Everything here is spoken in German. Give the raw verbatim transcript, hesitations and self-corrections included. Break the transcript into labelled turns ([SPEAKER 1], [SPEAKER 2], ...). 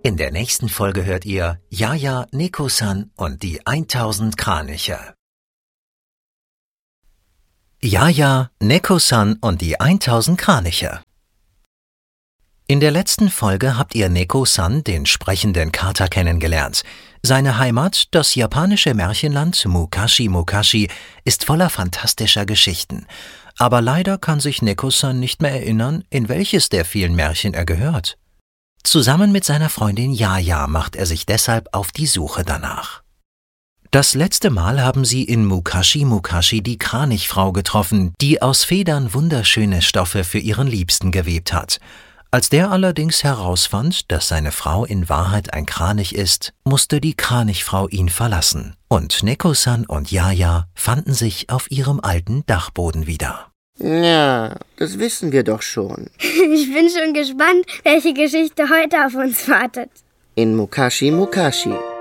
[SPEAKER 1] In der nächsten Folge hört ihr Jaja, Neko-san und die tausend Kraniche. Jaja, Neko-san und die tausend Kraniche. In der letzten Folge habt ihr Neko-san, den sprechenden Kater, kennengelernt. Seine Heimat, das japanische Märchenland Mukashi Mukashi, ist voller fantastischer Geschichten. Aber leider kann sich Neko-san nicht mehr erinnern, in welches der vielen Märchen er gehört. Zusammen mit seiner Freundin Jaja macht er sich deshalb auf die Suche danach. Das letzte Mal haben sie in Mukashi Mukashi die Kranichfrau getroffen, die aus Federn wunderschöne Stoffe für ihren Liebsten gewebt hat. Als der allerdings herausfand, dass seine Frau in Wahrheit ein Kranich ist, musste die Kranichfrau ihn verlassen. Und Neko-san und Jaja fanden sich auf ihrem alten Dachboden wieder.
[SPEAKER 2] Ja, das wissen wir doch schon.
[SPEAKER 3] Ich bin schon gespannt, welche Geschichte heute auf uns wartet.
[SPEAKER 2] In Mukashi Mukashi.